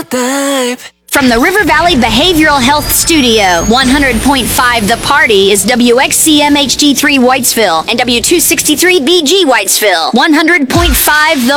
my type. From the River Valley Behavioral Health Studio, 100.5 The Party is WXCM HD3 Whitesville and W263BG Whitesville. 100.5 The